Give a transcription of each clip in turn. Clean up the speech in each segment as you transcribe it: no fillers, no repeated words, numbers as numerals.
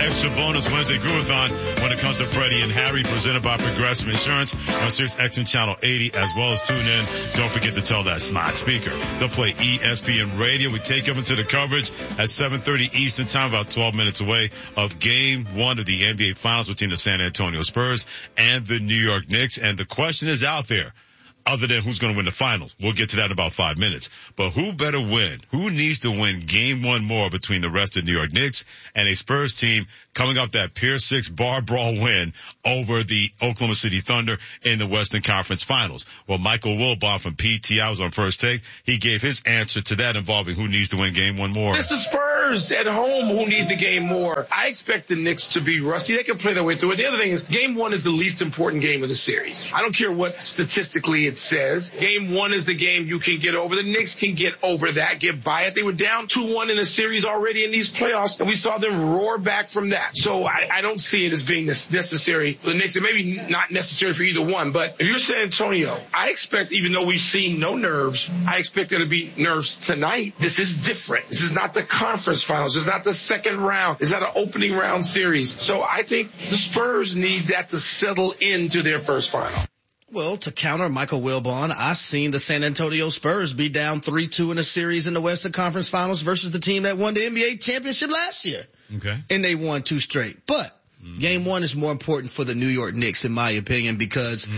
Extra bonus Wednesday Groovathon when it comes to Freddie and Harry, presented by Progressive Insurance on Sirius XM Channel 80, as well as tune in. Don't forget to tell that smart speaker. They'll play ESPN Radio. We take them into the coverage at 7:30 Eastern Time, about 12 minutes away, of Game 1 of the NBA Finals between the San Antonio Spurs and the New York Knicks. And the question is out there, other than who's going to win the finals. We'll get to that in about 5 minutes. But who better win? Who needs to win Game 1 more between the rest of the New York Knicks and a Spurs team coming off that Pier 6 bar brawl win over the Oklahoma City Thunder in the Western Conference Finals? Well, Michael Wilbon from PTI was on First Take. He gave his answer to that involving who needs to win Game 1 more. This is Spurs at home who need the game more. I expect the Knicks to be rusty. They can play their way through it. The other thing is Game 1 is the least important game of the series. I don't care what statistically it says. Game 1 is the game you can get over. The Knicks can get over that, get by it. They were down 2-1 in a series already in these playoffs, and we saw them roar back from that. So I don't see it as being necessary for the Knicks, and maybe not necessary for either one. But if you're San Antonio, I expect, even though we've seen no nerves, I expect there to be nerves tonight. This is different. This is not the conference finals. This is not the second round. It's not an opening round series. So I think the Spurs need that to settle into their first final. Well, to counter Michael Wilbon, I've seen the San Antonio Spurs be down 3-2 in a series in the Western Conference Finals versus the team that won the NBA championship last year. Okay. And they won 2 straight. But Game 1 is more important for the New York Knicks, in my opinion, because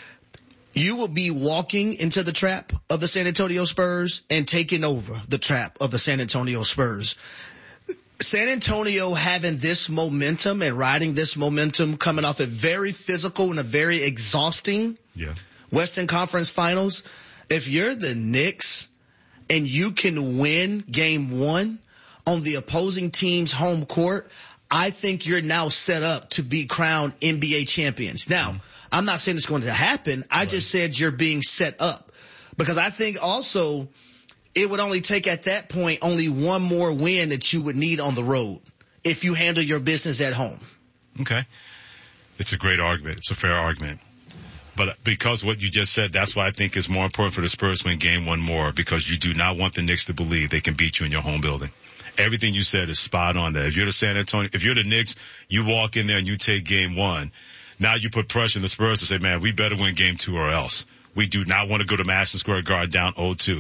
you will be walking into the trap of the San Antonio Spurs and taking over the trap of the San Antonio Spurs. San Antonio having this momentum and riding this momentum, coming off a very physical and a very exhausting Western Conference Finals. If you're the Knicks and you can win Game 1 on the opposing team's home court, I think you're now set up to be crowned NBA champions. Now, I'm not saying it's going to happen. I just said you're being set up, because I think also it would only take at that point only one more win that you would need on the road if you handle your business at home. Okay. It's a great argument. It's a fair argument. But because what you just said, that's why I think it's more important for the Spurs to win Game 1 more, because you do not want the Knicks to believe they can beat you in your home building. Everything you said is spot on there. If you're the San Antonio, if you're the Knicks, you walk in there and you take Game 1. Now you put pressure on the Spurs to say, man, we better win Game 2 or else. We do not want to go to Madison Square Garden down 0-2.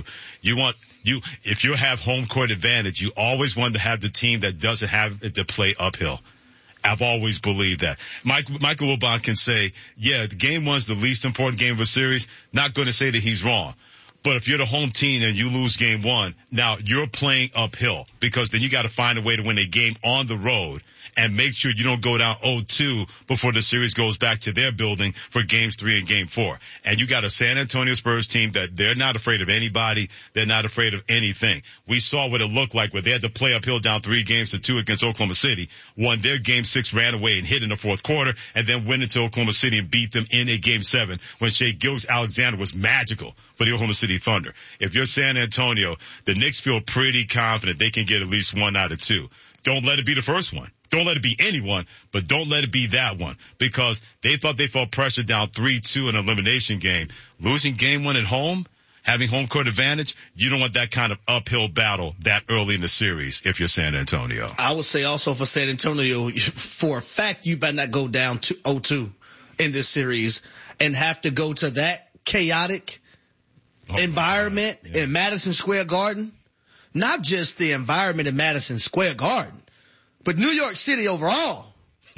If you have home court advantage, you always want to have the team that doesn't have it to play uphill. I've always believed that. Michael Wilbon can say, yeah, Game 1's the least important game of a series. Not going to say that he's wrong. But if you're the home team and you lose Game 1, now you're playing uphill, because then you got to find a way to win a game on the road and make sure you don't go down 0-2 before the series goes back to their building for Games 3 and Game 4. And you got a San Antonio Spurs team that they're not afraid of anybody. They're not afraid of anything. We saw what it looked like where they had to play uphill down 3-2 against Oklahoma City, won their Game 6, ran away and hit in the fourth quarter, and then went into Oklahoma City and beat them in a Game 7 when Shai Gilgeous-Alexander was magical for the Oklahoma City Thunder. If you're San Antonio, the Knicks feel pretty confident they can get at least 1 out of 2. Don't let it be the first one. Don't let it be anyone, but don't let it be that one, because they thought they felt pressure down 3-2 in an elimination game. Losing Game 1 at home, having home court advantage, you don't want that kind of uphill battle that early in the series if you're San Antonio. I would say also for San Antonio, for a fact, you better not go down 0-2 in this series and have to go to that chaotic environment in Madison Square Garden. Not just the environment in Madison Square Garden, but New York City overall.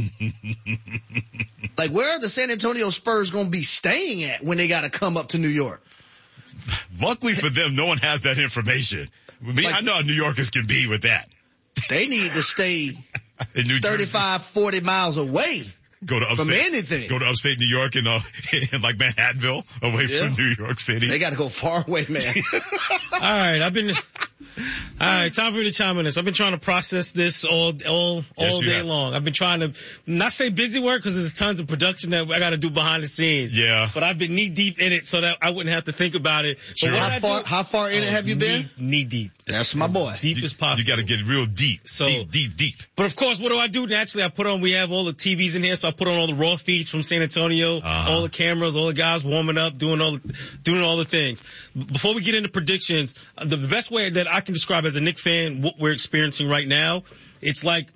Like, where are the San Antonio Spurs going to be staying at when they got to come up to New York? Luckily for them, no one has that information. I know how New Yorkers can be with that. They need to stay in New 35, 40 miles away. Go to upstate, from anything. Go to upstate New York in like Manhattanville, away from New York City. They got to go far away, man. All right, time for me to chime in this. I've been trying to process this all day long. I've been trying to not say busy work, because there's tons of production that I got to do behind the scenes. Yeah. But I've been knee deep in it so that I wouldn't have to think about it. Sure. How far in it have you been? Knee deep. That's my boy. Deep as possible. You got to get real deep. So deep. But of course, what do I do? Naturally, we have all the TVs in here, so I put on all the raw feeds from San Antonio, all the cameras, all the guys warming up, doing all the things. Before we get into predictions, the best way that I can describe as a Knicks fan what we're experiencing right now, it's like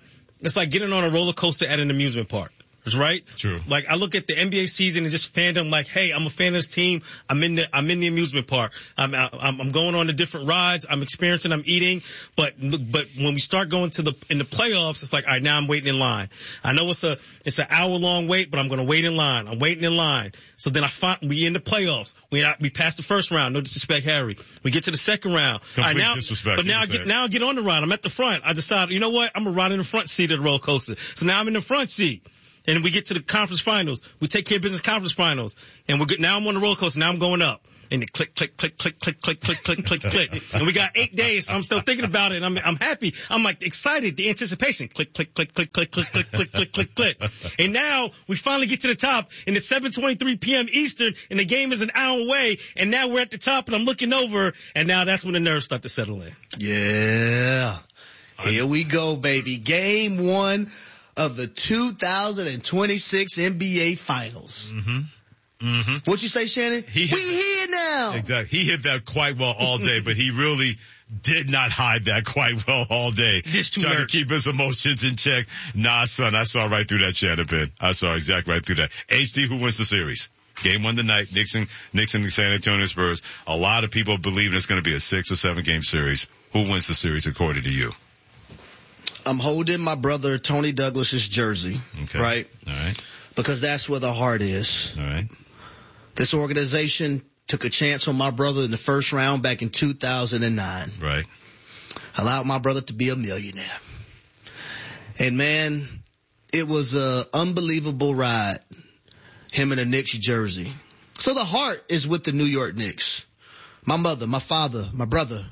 it's like getting on a roller coaster at an amusement park. Right? True. Like, I look at the NBA season and just fandom like, hey, I'm a fan of this team. I'm in the amusement park. I'm going on to different rides. I'm experiencing, I'm eating. But when we start going in the playoffs, it's like, all right, now I'm waiting in line. I know it's an hour long wait, but I'm going to wait in line. I'm waiting in line. So then we in the playoffs. We passed the first round. No disrespect, Harry. We get to the second round. Complete disrespect. But now I get on the ride. I'm at the front. I decided, you know what? I'm going to ride in the front seat of the roller coaster. So now I'm in the front seat. And we get to the conference finals. We take care of business conference finals. And we're good. Now I'm on the roller coaster. Now I'm going up. And it click, click, click, click, click, click, click, click, click, click. And we got 8 days. So I'm still thinking about it. And I'm happy. I'm like excited. The anticipation. Click, click, click, click, click, click, click, click, click, click, click. And now we finally get to the top. And it's 7:23 p.m. Eastern. And the game is an hour away. And now we're at the top. And I'm looking over. And now that's when the nerves start to settle in. Yeah. Here we go, baby. Game 1 of the 2026 NBA Finals. What'd you say, Shannon? We here now. Exactly. He hit that quite well all day, but he really did not hide that quite well all day. Just trying to keep his emotions in check. Nah, son, I saw right through that, Shannon Penn. I saw exactly right through that. HD, who wins the series? Game 1 tonight, Knicks and San Antonio Spurs. A lot of people believe it's going to be a 6 or 7 game series. Who wins the series according to you? I'm holding my brother Tony Douglas's jersey, right? All right. Because that's where the heart is. All right. This organization took a chance on my brother in the first round back in 2009. Right. Allowed my brother to be a millionaire. And man, it was an unbelievable ride, him in a Knicks jersey. So the heart is with the New York Knicks. My mother, my father, my brother,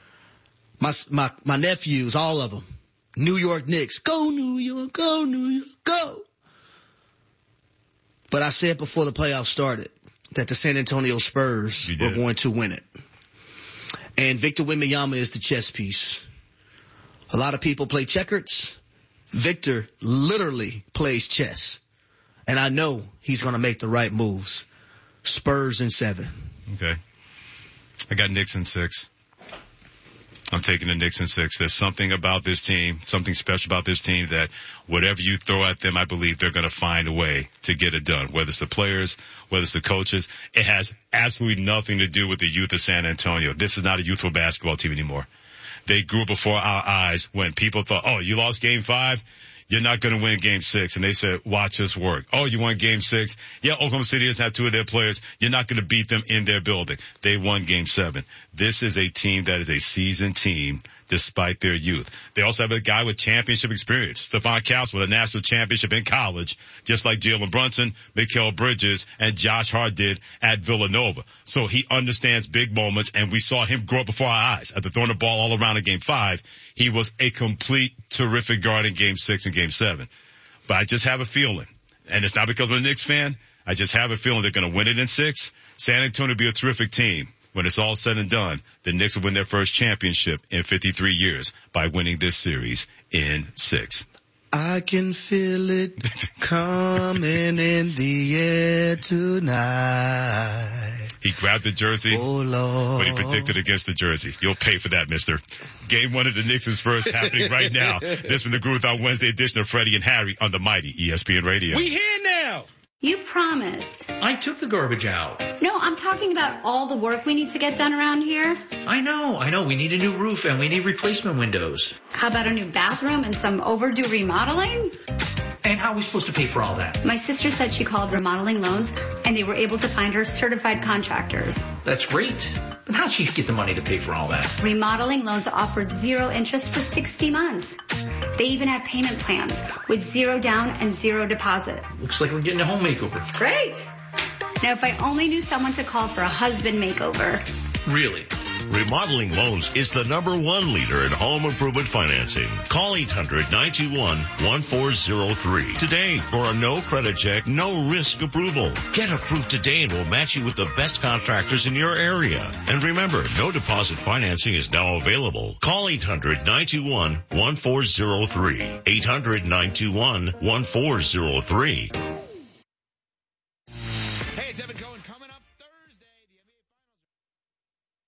my nephews, all of them. New York Knicks. Go New York, go New York, go. But I said before the playoffs started that the San Antonio Spurs were going to win it. And Victor Wembanyama is the chess piece. A lot of people play checkers. Victor literally plays chess. And I know he's going to make the right moves. Spurs in 7. Okay. I got Knicks in 6. I'm taking the Knicks in 6. There's something about this team, something special about this team that whatever you throw at them, I believe they're going to find a way to get it done. Whether it's the players, whether it's the coaches, it has absolutely nothing to do with the youth of San Antonio. This is not a youthful basketball team anymore. They grew before our eyes when people thought, oh, you lost game 5? You're not going to win game 6. And they said, watch us work. Oh, you won game 6? Yeah, Oklahoma City doesn't have 2 of their players. You're not going to beat them in their building. They won game 7. This is a team that is a seasoned team despite their youth. They also have a guy with championship experience. Stephon Castle with a national championship in college, just like Jalen Brunson, Mikal Bridges, and Josh Hart did at Villanova. So he understands big moments, and we saw him grow up before our eyes. After throwing the ball all around in game 5, he was a complete terrific guard in game 6 and game 7. But I just have a feeling, and it's not because I'm a Knicks fan, I just have a feeling they're going to win it in 6. San Antonio will be a terrific team. When it's all said and done, the Knicks will win their first championship in 53 years by winning this series in 6. I can feel it coming in the air tonight. He grabbed the jersey, oh, Lord. But he predicted against the jersey. You'll pay for that, mister. Game 1 of the Knicks is first happening right now. This from the Groove with our Wednesday edition of Freddie and Harry on the mighty ESPN Radio. We here now. You promised. I took the garbage out. No, I'm talking about all the work we need to get done around here. I know. We need a new roof and we need replacement windows. How about a new bathroom and some overdue remodeling? And how are we supposed to pay for all that? My sister said she called Remodeling Loans and they were able to find her certified contractors. That's great. But how'd she get the money to pay for all that? Remodeling Loans offered 0 interest for 60 months. They even have payment plans with 0 down and 0 deposit. Looks like we're getting a home makeover. Great. Now, if I only knew someone to call for a husband makeover. Really? Remodeling Loans is the #1 leader in home improvement financing. Call 800-921-1403 today for a no credit check, no risk approval. Get approved today and we'll match you with the best contractors in your area. And remember, no deposit financing is now available. Call 800-921-1403. 800-921-1403.